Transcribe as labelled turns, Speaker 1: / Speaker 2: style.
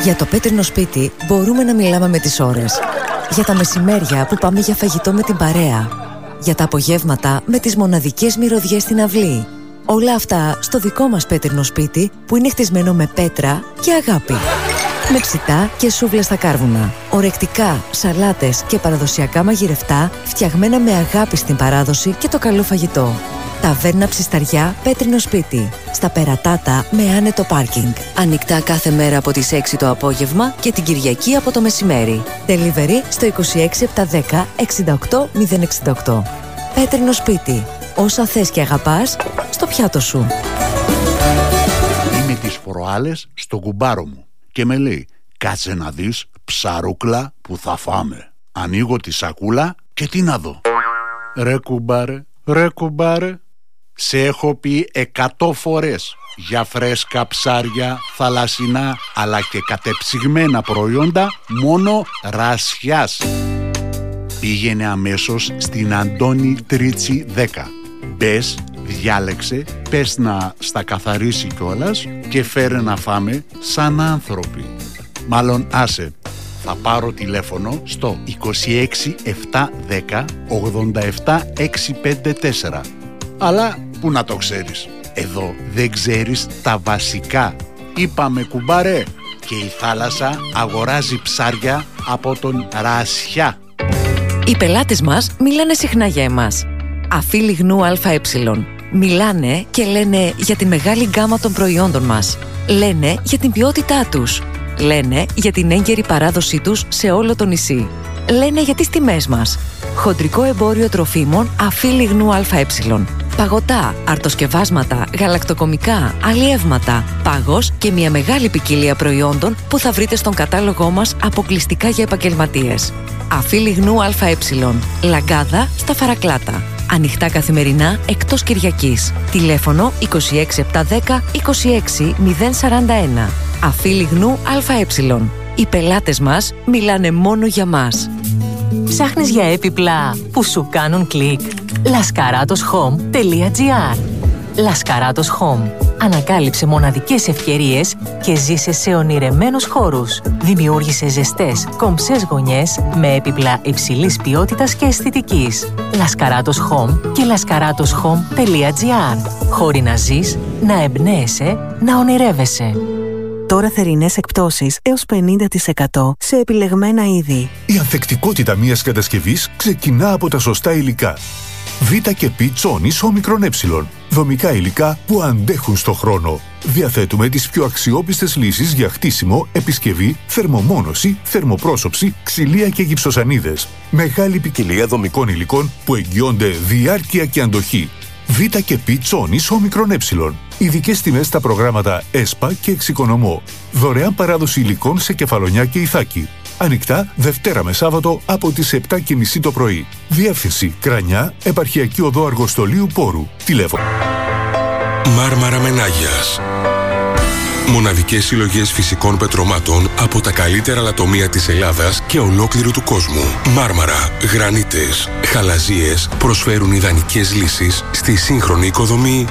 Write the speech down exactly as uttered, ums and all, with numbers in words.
Speaker 1: Για το πέτρινο σπίτι μπορούμε να μιλάμε με τις ώρες. Για τα μεσημέρια που πάμε για φαγητό με την παρέα. Για τα απογεύματα με τις μοναδικές μυρωδιές στην αυλή. Όλα αυτά στο δικό μας πέτρινο σπίτι που είναι χτισμένο με πέτρα και αγάπη. Με ψητά και σούβλες στα κάρβουνα. Ορεκτικά, σαλάτες και παραδοσιακά μαγειρευτά φτιαγμένα με αγάπη στην παράδοση και το καλό φαγητό. Ταβέρνα Ψισταριά, πέτρινο σπίτι. Στα Περατάτα με άνετο πάρκινγκ. Ανοιχτά κάθε μέρα από τις έξι το απόγευμα και την Κυριακή από το μεσημέρι. Delivery στο είκοσι έξι επτακόσια δέκα εξήντα οκτώ μηδέν εξήντα οκτώ. Πέτρινο σπίτι. Όσα θες και αγαπάς, στο πιάτο σου.
Speaker 2: Είμαι τις προάλλες στον κουμπάρο μου και με λέει: κάτσε να δεις ψαρούκλα που θα φάμε. Ανοίγω τη σακούλα και τι να δω. Ρε κουμπάρε, ρε κουμπάρε, σε έχω πει εκατό φορές για φρέσκα ψάρια, θαλασσινά αλλά και κατεψυγμένα προϊόντα μόνο Ρασιάς. Πήγαινε αμέσως στην Αντώνη Τρίτσι δέκα. Μπες, διάλεξε, πες να στα καθαρίσει κιόλας και φέρε να φάμε σαν άνθρωποι. Μάλλον άσε, θα πάρω τηλέφωνο στο είκοσι έξι επτακόσια δέκα ογδόντα επτά εξακόσια πενήντα τέσσερα. Αλλά που να το ξέρεις, εδώ δεν ξέρεις τα βασικά. Είπαμε κουμπάρε, και η θάλασσα αγοράζει ψάρια από τον Ρασιά.
Speaker 1: Οι πελάτες μας μιλάνε συχνά για εμάς. Αφή Λιγνού ΑΕ. Μιλάνε και λένε για τη μεγάλη γκάμα των προϊόντων μας. Λένε για την ποιότητά τους. Λένε για την έγκαιρη παράδοσή τους σε όλο το νησί. Λένε για τις τιμές μας. Χοντρικό εμπόριο τροφίμων Αφή Λιγνού ΑΕ. Παγωτά, αρτοσκευάσματα, γαλακτοκομικά, αλλιεύματα, πάγος και μια μεγάλη ποικιλία προϊόντων που θα βρείτε στον κατάλογό μας αποκλειστικά για επαγγελματίες. Αφή Λιγνού ΑΕ. Λαγκάδα στα Φαρακλάτα. Ανοιχτά καθημερινά εκτός Κυριακής. Τηλέφωνο είκοσι έξι επτακόσια δέκα είκοσι έξι μηδέν σαράντα ένα. Αφή Λιγνού ΑΕ. Οι πελάτες μας μιλάνε μόνο για μας.
Speaker 3: Ψάχνεις για έπιπλα που σου κάνουν κλικ? λασκαράτος χομ τελεία τζι άρ. Λασκαράτος Home. Ανακάλυψε μοναδικές ευκαιρίες και ζήσε σε ονειρεμένους χώρους. Δημιούργησε ζεστές, κομψές γωνιές με έπιπλα υψηλής ποιότητας και αισθητικής. Λασκαράτος Home και λασκαράτος χομ τελεία τζι άρ. Χώροι να ζεις, να εμπνέεσαι, να ονειρεύεσαι.
Speaker 4: Τώρα θερινές εκπτώσεις έως πενήντα τοις εκατό σε επιλεγμένα είδη.
Speaker 5: Η ανθεκτικότητα μιας κατασκευής ξεκινά από τα σωστά υλικά. Β και Π τσόνης όμικρον ε. Δομικά υλικά που αντέχουν στο χρόνο. Διαθέτουμε τις πιο αξιόπιστες λύσεις για χτίσιμο, επισκευή, θερμομόνωση, θερμοπρόσωψη, ξυλία και γυψοσανίδες. Μεγάλη ποικιλία δομικών υλικών που εγγυώνται διάρκεια και αντοχή. Β και Π τσόνης όμικρον ε. Ειδικές τιμές στα προγράμματα ΕΣΠΑ και Εξοικονομώ. Δωρεάν παράδοση υλικών σε Κεφαλονιά και Ιθάκη. Ανοιχτά Δευτέρα με Σάββατο από τις επτά και μισή το πρωί. Διεύθυνση Κρανιά, Επαρχιακή Οδό Αργοστολίου Πόρου. Τηλέφωνο.
Speaker 6: Μάρμαρα Μενάγιας. Μοναδικές συλλογές φυσικών πετρωμάτων από τα καλύτερα λατομεία της Ελλάδας και ολόκληρου του κόσμου. Μάρμαρα, γρανίτες, χαλαζίες προσφέρουν ιδανικές λύσεις στη σύγχρονη οικοδομή